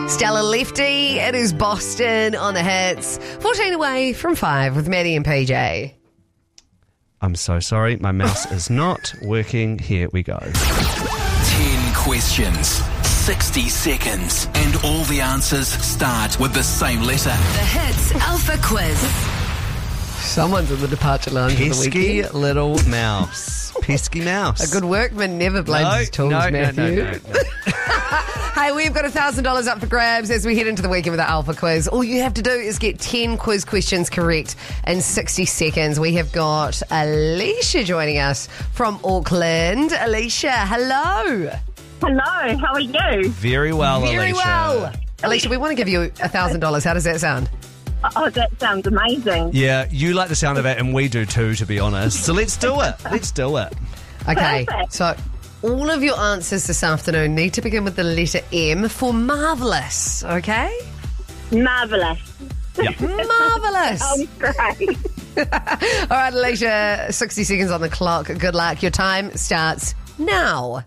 Stella Lefty, it is Boston on the hits. 14 away from 5 with Maddie and PJ. I'm so sorry, my mouse is not working. Here we go. 10 questions, 60 seconds, and all the answers start with the same letter. The Hits Alpha Quiz. Someone's in the departure lounge for the Pesky weekend. little mouse. Pesky mouse. A good workman never blames his tools, Matthew. No. Hey, we've got $1,000 up for grabs as we head into the weekend with the Alpha Quiz. All you have to do is get 10 quiz questions correct in 60 seconds. We have got Alicia joining us from Auckland. Alicia, hello. Hello, how are you? Very well, Very Alicia. well. Alicia, we want to give you $1,000. How does that sound? Oh, that sounds amazing. Yeah, you like the sound of it, and we do too, to be honest. So let's do it. Let's do it. Okay, Perfect. so all of your answers this afternoon need to begin with the letter M for marvellous, okay? Marvellous. Marvellous. Great. All right, Alicia, 60 seconds on the clock. Good luck. Your time starts now.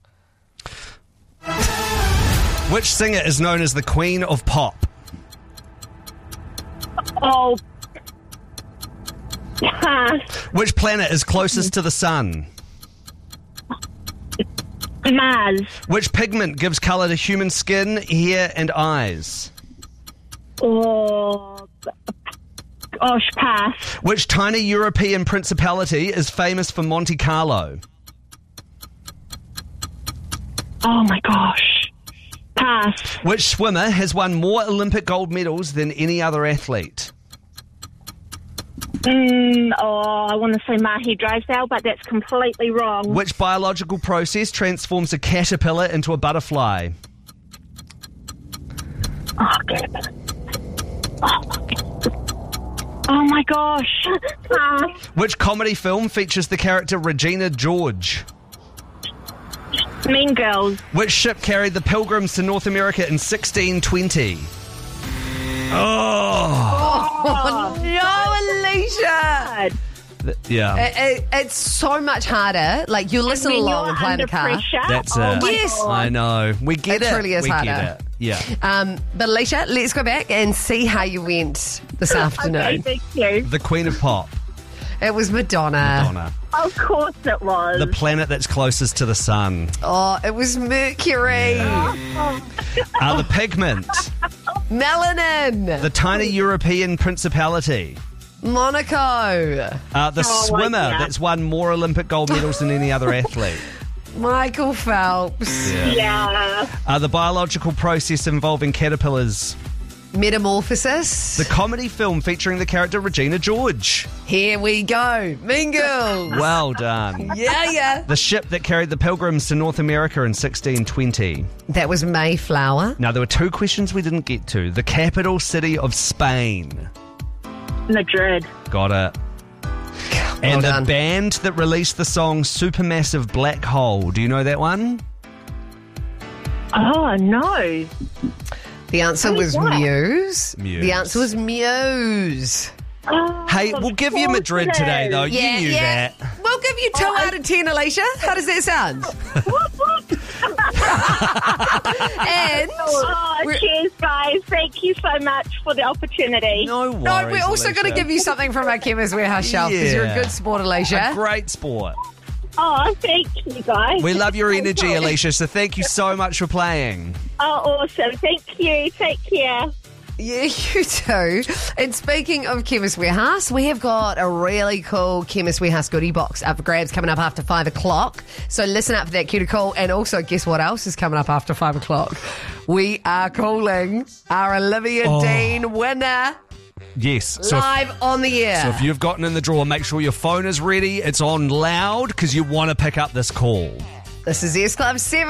Which singer is known as the Queen of Pop? Oh. Pass. Which planet is closest to the sun? Mars. Which pigment gives colour to human skin, hair, and eyes? Oh. Gosh, pass. Which tiny European principality is famous for Monte Carlo? Oh my gosh. Pass. Which swimmer has won more Olympic gold medals than any other athlete? I want to say Mahi Drysdale, but that's completely wrong. Which biological process transforms a caterpillar into a butterfly? Oh my gosh. Pass. Which comedy film features the character Regina George? Mean Girls. Which ship carried the Pilgrims to North America in 1620? Oh, no, Alicia. Yeah. It's so much harder. Like, you listen When along you're and play in the under car. pressure. That's oh it. my Yes. God. I know. We get It it. truly is we harder. get it. Yeah. But Alicia, let's go back and see how you went this afternoon. Okay, thank you. The Queen of Pop. It was Madonna. Madonna. Of course it was. The planet that's closest to the sun. Oh, it was Mercury. The pigment. Melanin. The tiny European principality. Monaco. The swimmer yeah. that's won more Olympic gold medals than any other athlete. Michael Phelps. Yeah. The biological process involving caterpillars. Metamorphosis. The comedy film featuring the character Regina George. Here we go. Mean Girls. Well done. Yeah. The ship that carried the Pilgrims to North America in 1620. That was Mayflower. Now, there were 2 questions we didn't get to. The capital city of Spain. Madrid. Got it. And done. the band that released the song Supermassive Black Hole. Do you know that one? Oh, no. The answer was that? Muse. Muse. The answer was Muse. Oh, Hey, of we'll give you course Madrid it today, is. though. You knew that. We'll give you 2 out of 10, Alicia. How does that sound? And Oh, We're- cheers, guys. Thank you so much for the opportunity. No worries, no, we're also Alicia. going to give you something from our Chemist Warehouse shelf because you're a Yeah. good sport, Alicia. A great sport. Oh, thank you, guys. We love your energy, Oh, Alicia, so thank you so much for playing. awesome. Thank you. Take care. Yeah, you too. And speaking of Chemist Warehouse, we have got a really cool Chemist Warehouse goodie box up for grabs coming up after 5 o'clock. So listen up for that cuticle. And also, guess what else is coming up after 5 o'clock? We are calling our Olivia Dean winner Yes. So live on the air. if you've gotten in the draw, make sure your phone is ready. It's on loud because you want to pick up this call. This is S Club 7.